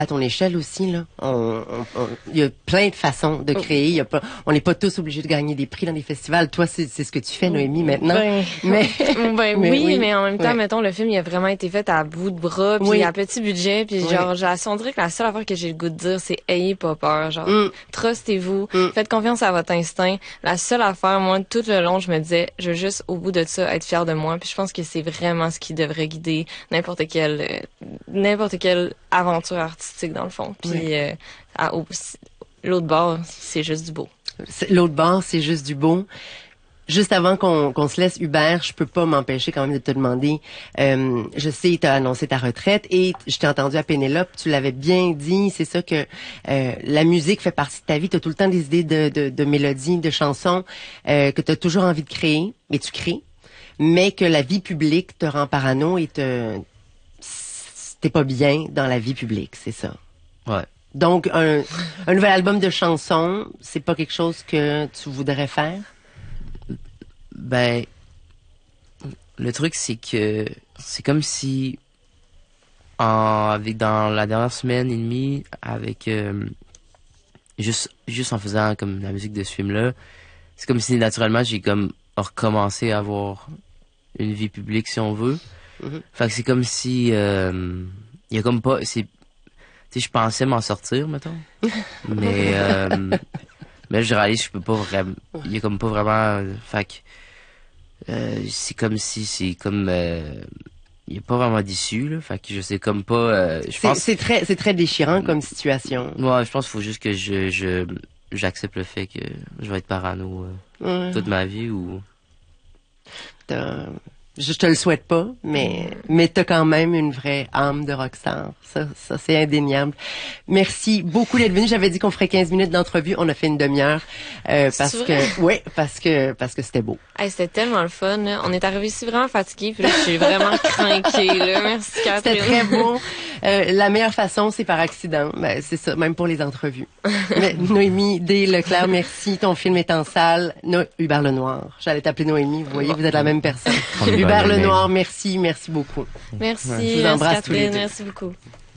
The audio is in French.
À ton échelle aussi, là, il y a plein de façons de créer. Il y a pas, on n'est pas tous obligés de gagner des prix dans des festivals. Toi, c'est ce que tu fais, Noémie, maintenant. Mais oui, oui, mais en même temps, ouais. mettons, le film, il a vraiment été fait à bout de bras, puis Oui. à petit budget, puis genre, on dirait que la seule affaire que j'ai le goût de dire, c'est ayez pas peur, genre, trustez-vous, faites confiance à votre instinct. La seule affaire, moi, tout le long, je me disais, je veux juste, au bout de ça, être fière de moi, puis je pense que c'est vraiment ce qui devrait guider n'importe quelle aventure artistique, dans le fond. Puis l'autre bord, c'est juste du beau. L'autre bord, c'est juste du beau. Juste avant qu'on se laisse, Hubert, je peux pas m'empêcher quand même de te demander, je sais, tu as annoncé ta retraite et je t'ai entendu à Pénélope, tu l'avais bien dit, c'est ça que la musique fait partie de ta vie, tu as tout le temps des idées de mélodies, de chansons que tu as toujours envie de créer, et tu crées, mais que la vie publique te rend parano et t'es pas bien dans la vie publique, c'est ça. Ouais. Donc, un nouvel album de chansons, c'est pas quelque chose que tu voudrais faire? Ben, le truc, c'est que c'est comme si, dans la dernière semaine et demie, avec, juste en faisant comme la musique de ce film-là, c'est comme si naturellement j'ai comme recommencé à avoir une vie publique, si on veut. Fait que c'est comme si, il y a comme pas, tu sais, je pensais m'en sortir, mettons. Mais je réalise que je peux pas vraiment, il y a comme pas vraiment, fait que, c'est comme si, il y a pas vraiment d'issue, là. Fait que je sais comme pas, je pense. C'est très déchirant comme situation. Ouais, je pense qu'il faut juste que j'accepte le fait que je vais être parano, toute ma vie ou. Je te le souhaite pas, mais t'as quand même une vraie âme de rockstar. Ça c'est indéniable. Merci beaucoup d'être venu. J'avais dit qu'on ferait 15 minutes d'entrevue. On a fait une demi-heure, parce que c'était beau. Hey, c'était tellement le fun, là. On est arrivé ici vraiment fatigués, puis là, je suis vraiment craquée, là. Merci, Catherine. C'était très beau. La meilleure façon, c'est par accident. Ben, c'est ça, même pour les entrevues. Mais, Noémie D. Leclerc, merci. Ton film est en salle. Hubert Lenoir. J'allais t'appeler Noémie. Vous voyez, vous êtes la même personne. Hubert Lenoir, merci beaucoup. Merci, je vous embrasse tous les deux. Merci beaucoup.